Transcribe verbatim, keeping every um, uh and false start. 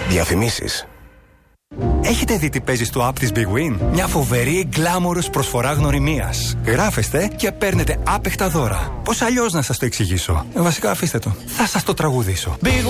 Διαφημίσεις. Έχετε δει τι παίζει στο app της Big Win? Μια φοβερή γκλάμορος προσφορά γνωριμίας. Γράφεστε και παίρνετε άπεχτα δώρα. Πώς αλλιώς να σας το εξηγήσω? Ε, βασικά αφήστε το. Θα σας το τραγουδήσω.